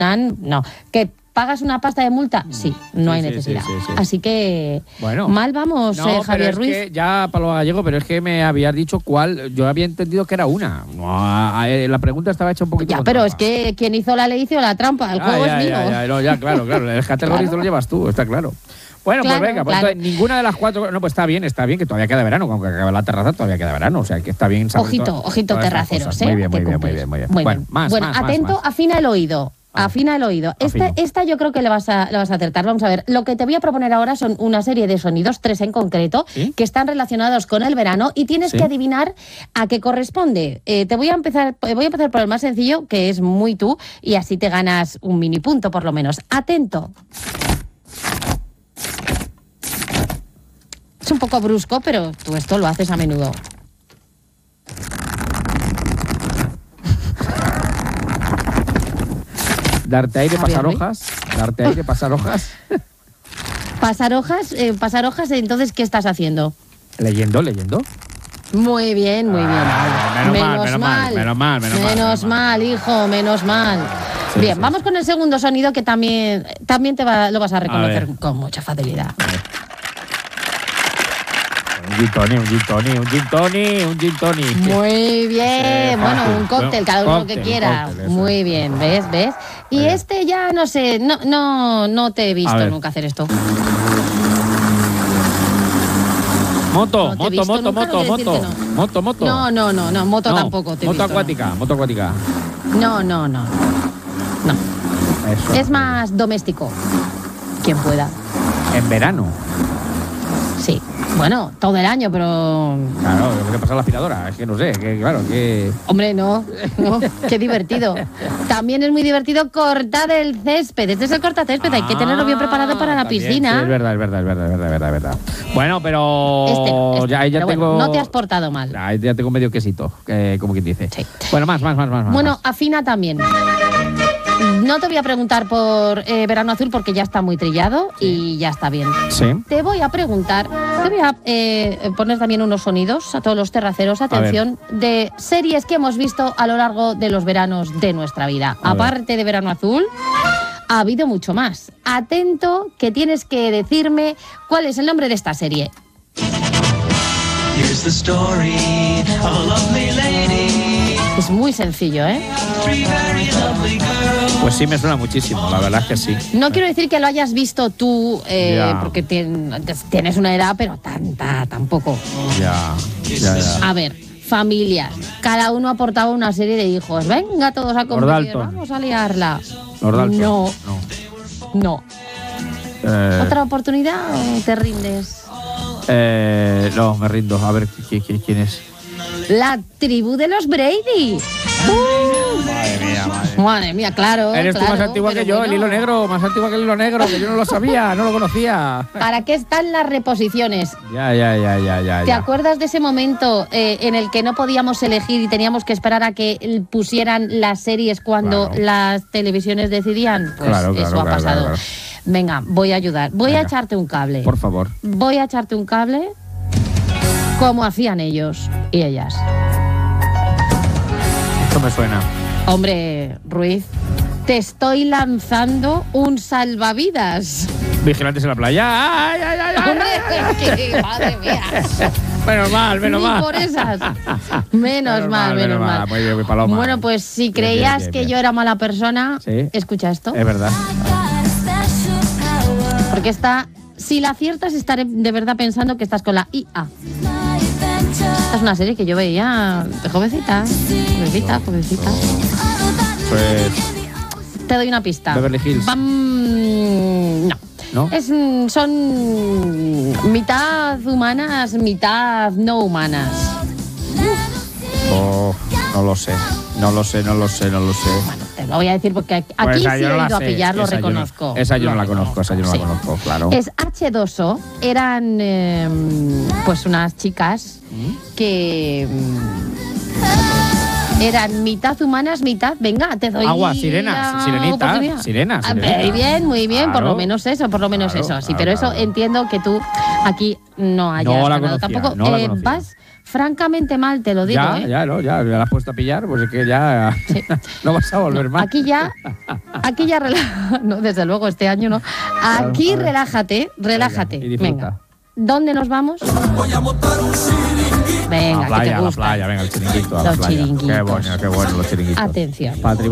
no. ¿Que pagas una pasta de multa? Sí, no hay necesidad. Sí. Así que bueno, mal vamos, Javier Ruiz. Que ya, Paloma Gallego, pero es que me habías dicho cuál. Yo había entendido que era una. La pregunta estaba hecha un poquito. Ya, pero trampa. Es que quien hizo la ley hizo la trampa. El juego es mío. Ya, claro. El categorizador lo llevas tú, está claro. Bueno, claro, pues venga, pues entonces, ninguna de las cuatro. No, pues está bien, que todavía queda verano. Aunque acabe la terraza, todavía queda verano. O sea, que está bien. Ojito terraceros, ¿eh? Muy bien. Bueno, más. Atento, afina el oído. Afina el oído. Esta yo creo que le vas a acertar. Vamos a ver. Lo que te voy a proponer ahora son una serie de sonidos, 3 en concreto, que están relacionados con el verano y tienes que adivinar a qué corresponde. Voy a empezar por el más sencillo, que es muy tú, y así te ganas un mini punto por lo menos. Atento. Es un poco brusco, pero tú esto lo haces a menudo. Darte aire, pasar hojas. Pasar hojas, entonces, ¿qué estás haciendo? Leyendo. Muy bien. Menos mal, hijo, menos mal. Sí, bien, vamos con el segundo sonido que también lo vas a reconocer con mucha facilidad. Un gin tonic. Muy bien, un cóctel, cada uno que quiera. Muy bien, ¿ves? Y ya no sé, no te he visto nunca hacer esto. Moto. No, moto tampoco te he moto visto. Acuática. No. Eso. Es más doméstico. Quien pueda. En verano. Sí. Bueno, todo el año, pero... Claro, ¿qué pasa la aspiradora? Es que no sé, que... Hombre, no, qué divertido. También es muy divertido cortar el césped. Este es el cortacésped, hay que tenerlo bien preparado para la piscina. Sí, es verdad. Bueno, pero... no te has portado mal. Ya tengo medio quesito, como quien dice. Sí. Bueno, más. Bueno, afina también. No te voy a preguntar por Verano Azul porque ya está muy trillado y ya está bien. Sí. Te voy a poner también unos sonidos a todos los terraceros, atención, de series que hemos visto a lo largo de los veranos de nuestra vida. Aparte de Verano Azul, ha habido mucho más. Atento, que tienes que decirme cuál es el nombre de esta serie. Here's the story of a lovely lady. Es muy sencillo, ¿eh? Pues sí, me suena muchísimo, la verdad es que sí. No quiero decir que lo hayas visto tú, porque tienes una edad, pero tanta tampoco. Ya. A ver, familias. Cada uno ha aportado una serie de hijos. Venga, todos a convivir, vamos a liarla. No. ¿Otra oportunidad o te rindes? No, me rindo. A ver, ¿quién es? La tribu de los Brady. Madre mía, claro. Eres tú más antigua que yo, bueno. El hilo negro, más antigua que el hilo negro, que yo no lo sabía, no lo conocía. ¿Para qué están las reposiciones? Ya. ¿Te acuerdas de ese momento en el que no podíamos elegir y teníamos que esperar a que pusieran las series cuando las televisiones decidían? Pues eso ha pasado. Claro. Venga, voy a ayudar. Voy a echarte un cable. Por favor. Voy a echarte un cable como hacían ellos y ellas. Esto me suena. Hombre, Ruiz, te estoy lanzando un salvavidas. Vigilantes en la playa. ¡Ay! Hombre, madre mía. Menos mal. Por esas. Menos mal. Muy bien, Paloma. Bueno, pues si creías que yo era mala persona, escucha esto. Es verdad. Porque si la aciertas, estaré de verdad pensando que estás con la IA. Esta es una serie que yo veía de jovencita. Pues... Te doy una pista. Beverly Hills. No. Son mitad humanas, mitad no humanas. No lo sé. Bueno, te lo voy a decir porque aquí pues sí he ido a pillar, lo reconozco. Esa yo no la conozco, claro. Es H2O, eran pues unas chicas que eran mitad humanas, mitad... Venga, te doy... Agua, sirenas. Muy bien, claro. por lo menos eso. Sí, pero eso entiendo que tú aquí no hayas ganado tampoco. francamente mal, te lo digo. Ya la has puesto a pillar, pues es que ya sí. No vas a volver más. Aquí ya no, desde luego este año no. Aquí relájate. Venga. ¿Dónde nos vamos? Voy a montar un chiringuito. Venga, a la playa, que te gusta. venga, el chiringuito. Los chiringuitos. Qué bueno los chiringuitos. Atención.